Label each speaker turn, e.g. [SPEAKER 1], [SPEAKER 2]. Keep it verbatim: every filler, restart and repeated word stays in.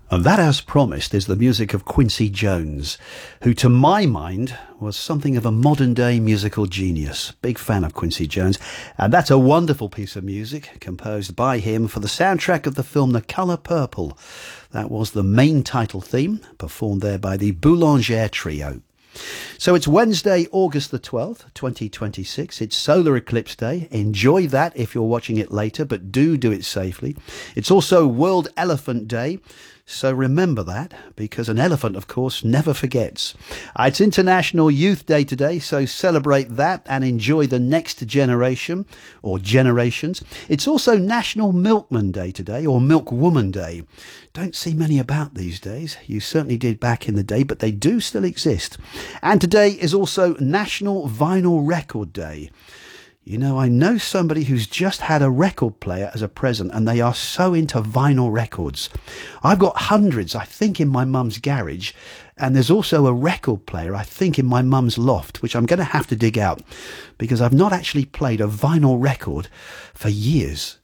[SPEAKER 1] And that, as promised, is the music of Quincy Jones, who to my mind was something of a modern day musical genius. Big fan of Quincy Jones. And that's a wonderful piece of music composed by him for the soundtrack of the film The Colour Purple. That was the main title theme, performed there by the Boulanger Trio. So it's Wednesday, August the twelfth, twenty twenty-six. It's Solar Eclipse Day. Enjoy that if you're watching it later, but do do it safely. It's also World Elephant Day. So remember that, because an elephant, of course, never forgets. Uh, it's International Youth Day today, so celebrate that and enjoy the next generation or generations. It's also National Milkman Day today, or Milkwoman Day. Don't see many about these days. You certainly did back in the day, but they do still exist. And today is also National Vinyl Record Day. You know, I know somebody who's just had a record player as a present, and they are so into vinyl records. I've got hundreds, I think, in my mum's garage, and there's also a record player, I think, in my mum's loft, which I'm going to have to dig out, because I've not actually played a vinyl record for years.